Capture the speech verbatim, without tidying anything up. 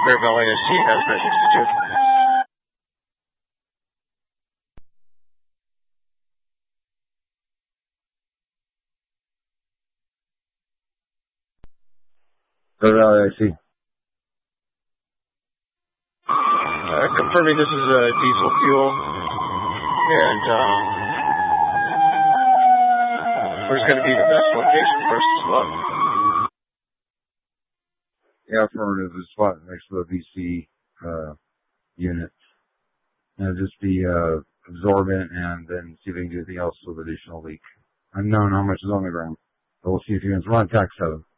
Bearville A S C has that institute. Bearville A S C. Uh, confirming this is uh, diesel fuel, and uh, where's going to be the best location for us to look? Yeah, affirmative is spot next to the V C uh, unit. And just be uh, absorbent and then see if we can do anything else with additional leak. Unknown how much is on the ground. But we'll see if you can run tax seven.